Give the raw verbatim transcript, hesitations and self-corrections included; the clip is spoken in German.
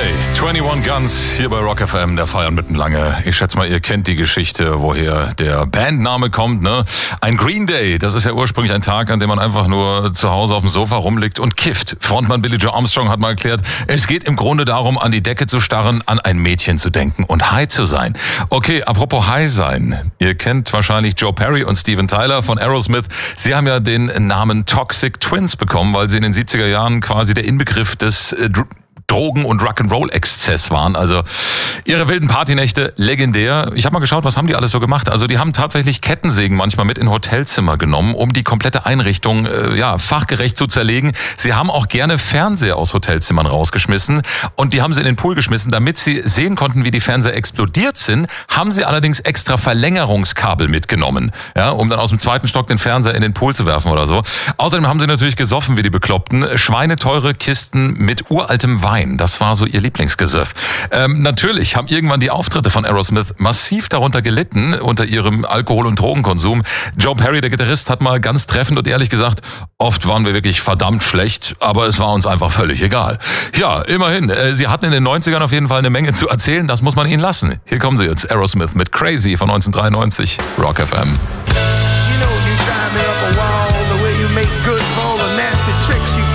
Day, einundzwanzig Guns hier bei Rock F M, der feiern mitten lange. Ich schätze mal, ihr kennt die Geschichte, woher der Bandname kommt, ne? Ein Green Day, das ist ja ursprünglich ein Tag, an dem man einfach nur zu Hause auf dem Sofa rumliegt und kifft. Frontmann Billy Joe Armstrong hat mal erklärt, es geht im Grunde darum, an die Decke zu starren, an ein Mädchen zu denken und high zu sein. Okay, apropos high sein. Ihr kennt wahrscheinlich Joe Perry und Steven Tyler von Aerosmith. Sie haben ja den Namen Toxic Twins bekommen, weil sie in den siebziger Jahren quasi der Inbegriff des äh, Drogen- und Rock'n'Roll-Exzess waren. Also ihre wilden Partynächte legendär. Ich habe mal geschaut, was haben die alles so gemacht. Also die haben tatsächlich Kettensägen manchmal mit in Hotelzimmer genommen, um die komplette Einrichtung äh, ja fachgerecht zu zerlegen. Sie haben auch gerne Fernseher aus Hotelzimmern rausgeschmissen und die haben sie in den Pool geschmissen. Damit sie sehen konnten, wie die Fernseher explodiert sind, haben sie allerdings extra Verlängerungskabel mitgenommen, ja, um dann aus dem zweiten Stock den Fernseher in den Pool zu werfen oder so. Außerdem haben sie natürlich gesoffen wie die Bekloppten. Schweineteure Kisten mit uraltem Wein. Das war so ihr Lieblingsgesöff. Ähm, natürlich haben irgendwann die Auftritte von Aerosmith massiv darunter gelitten, unter ihrem Alkohol- und Drogenkonsum. Joe Perry, der Gitarrist, hat mal ganz treffend und ehrlich gesagt, oft waren wir wirklich verdammt schlecht, aber es war uns einfach völlig egal. Ja, immerhin, äh, sie hatten in den neunzigern auf jeden Fall eine Menge zu erzählen, das muss man ihnen lassen. Hier kommen sie jetzt, Aerosmith mit Crazy von neunzehnhundertdreiundneunzig, Rock F M. You know, you drive me up a wall, the way you make good for all the nasty tricks you